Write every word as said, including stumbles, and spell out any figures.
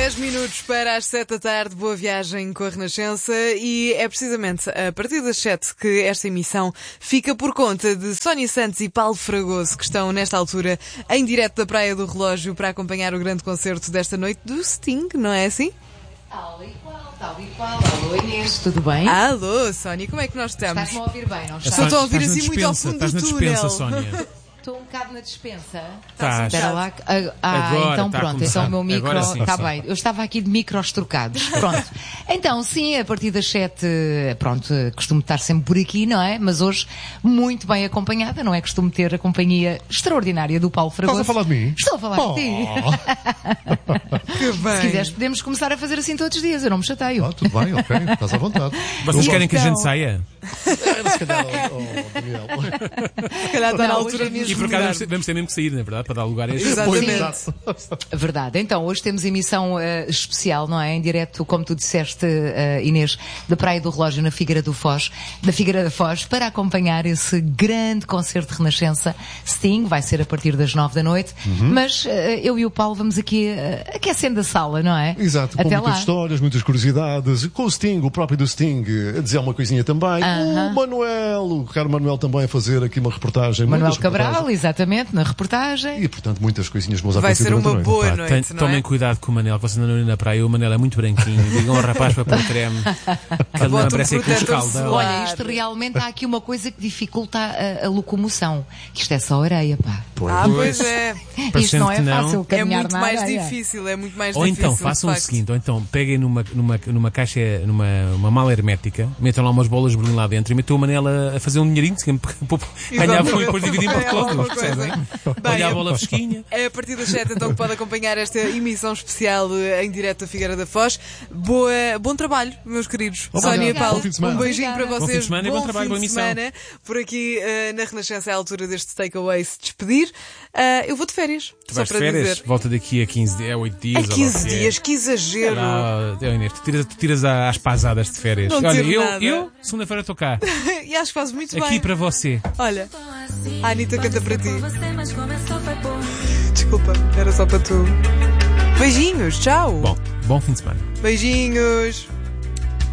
dez minutos para as sete da tarde, boa viagem com a Renascença, e é precisamente a partir das sete que esta emissão fica por conta de Sónia Santos e Paulo Fragoso, que estão nesta altura em direto da Praia do Relógio para acompanhar o grande concerto desta noite do Sting, não é assim? Tal e qual, tal e qual. Alô Inês, tudo bem? Alô Sónia, como é que nós estamos? Estás-me a ouvir bem, não estás? Só estou a ouvir Estás na assim muito ao dispensa, fundo estás do na túnel. dispensa, Sónia. Estou um bocado na dispensa. Estás. Espera lá. que- Ah, ah, Agora então está a pronto, começar. então o meu micro Agora sim. está bem. Eu estava aqui de micros trocados. Pronto. Então, sim, a partir das sete, pronto, costumo estar sempre por aqui, não é? Mas hoje, muito bem acompanhada, não é? Costumo ter a companhia extraordinária do Paulo Fragoso. Estás a falar de mim? Estou a falar Oh. de ti. Que bem. Se quiseres, podemos começar a fazer assim todos os dias, eu não me chateio. Ah, tudo bem, ok, estás à vontade. Vocês E querem que a então? gente saia? Se calhar, oh, oh, Daniel. Se calhar está na Não, altura hoje é mesmo. E por de acaso mudar. vamos ter, vamos ter mesmo que sair, na verdade, para dar lugar a este. Exatamente. Exato. Verdade. Então, hoje temos emissão eh, especial, não é? Em direto, como tu disseste, eh, Inês, da Praia do Relógio, na Figueira do Foz, da Figueira da Foz, para acompanhar esse grande concerto de Renascença. Sting vai ser a partir das nove da noite, mas eh, eu e o Paulo vamos aqui eh, aquecendo a sala, não é? Exato, com Até muitas lá. histórias, muitas curiosidades. Com o Sting, o próprio do Sting, a dizer uma coisinha também. Aham. O Manuel, o Ricardo Manuel também a fazer aqui uma reportagem. Manuel muitas Cabral, reportagens. exatamente, na reportagem. E, portanto, muitas coisinhas boas a Vai acontecer ser uma durante a noite. boa Pá, noite, tem- não tomem é? cuidado com o Manel, que vocês andam ali na praia. O Manel é muito branquinho. Digam ao rapaz para pôr creme. Que ele não Bota um aparece aqui com protetor escaldão. solar. Olha, isto realmente há aqui uma coisa que dificulta a, a locomoção. Que isto é só areia, pá. Ah, pois é. Isto não é que não. fácil É caminhar muito na mais areia. difícil, é muito mais Ou difícil. então façam de o facto. seguinte, ou então peguem numa, numa, numa caixa, numa uma mala hermética, metam lá umas bolas de Berlim lá dentro e metam o Manel a, a fazer um dinheirinho, que ganhavam e depois dividiam É para todos, alguma percebem? coisa. Bem, Olha a é- bola fresquinha. É a partir das sete então que pode acompanhar esta emissão especial eh, em direto da Figueira da Foz. Boa, bom trabalho, meus queridos. Obrigado. Sónia e Paulo, Bom fim de semana. um beijinho Obrigada. para Bom vocês. fim de semana e bom trabalho, fim boa de emissão. semana. Por aqui eh, na Renascença é a altura deste takeaway se despedir. Ah, eu vou de férias. Tu só vais de para férias, dizer. volta daqui a quinze dias, é oito dias. A ou lá o quinze que é. dias, que exagero. Ah, é, Inês, tu tiras, tu tiras às pasadas de férias. Não Olha, tiro eu, nada. eu segunda-feira estou cá. E acho que faz muito Aqui bem. para você. Olha, a Anitta canta para ti. Desculpa, era só para tu. Beijinhos, tchau. Bom, bom fim de semana. Beijinhos.